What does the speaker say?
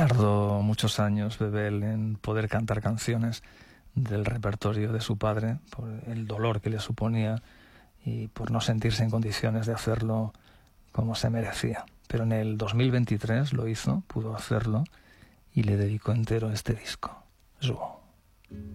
Tardó muchos años Bebel en poder cantar canciones del repertorio de su padre por el dolor que le suponía y por no sentirse en condiciones de hacerlo como se merecía. Pero en el 2023 lo hizo, pudo hacerlo y le dedicó entero este disco. João.